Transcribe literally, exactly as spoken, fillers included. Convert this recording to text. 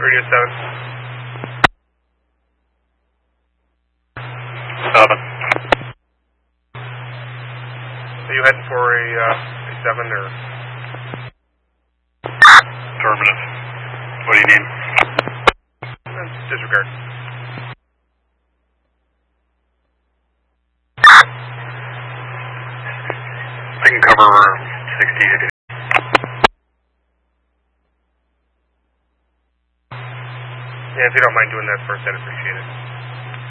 Radio seven. seven. Are you heading for a, uh, a seven or? Affirmative. What do you need? Disregard. I can cover sixty eighty. Yeah, if you don't mind doing that first, I'd appreciate it.